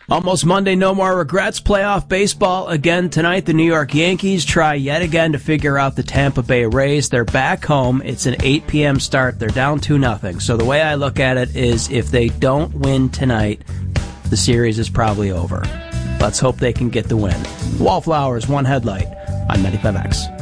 Almost Monday, no more regrets. Playoff baseball again tonight. The New York Yankees try yet again to figure out the Tampa Bay Rays. They're back home. It's an 8 p.m. start. They're down 2-0. So the way I look at it is if they don't win tonight, the series is probably over. Let's hope they can get the win. Wallflowers, One Headlight on 95X.